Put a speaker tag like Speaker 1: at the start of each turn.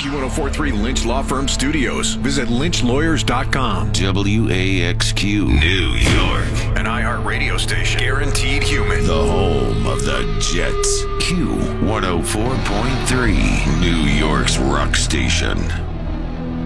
Speaker 1: Q1043 Lynch Law Firm Studios. Visit lynchlawyers.com.
Speaker 2: WAXQ New York.
Speaker 1: An iHeart radio station. Guaranteed human.
Speaker 2: The home of the Jets. Q104.3. New York's rock station.